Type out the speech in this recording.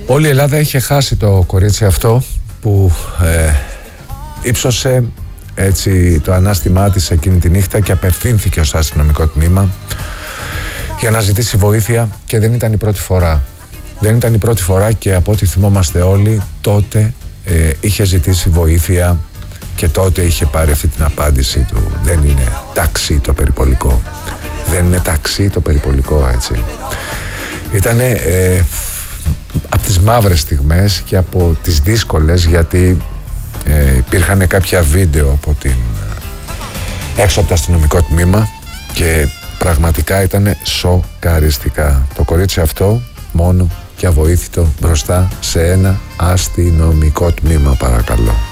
Όλη η Ελλάδα είχε χάσει το κορίτσι αυτό που ύψωσε έτσι το ανάστημά της εκείνη τη νύχτα και απευθύνθηκε στο αστυνομικό τμήμα για να ζητήσει βοήθεια, και δεν ήταν η πρώτη φορά. Δεν ήταν η πρώτη φορά, και από ό,τι θυμόμαστε όλοι, τότε είχε ζητήσει βοήθεια και τότε είχε πάρει αυτή την απάντηση του: δεν είναι ταξί το περιπολικό. Δεν είναι ταξί το περιπολικό, έτσι. Ήτανε από τις μαύρες στιγμές και από τις δύσκολες, γιατί υπήρχαν κάποια βίντεο από έξω από το αστυνομικό τμήμα και πραγματικά ήταν σοκαριστικά. Το κορίτσι αυτό μόνο και αβοήθητο μπροστά σε ένα αστυνομικό τμήμα, παρακαλώ.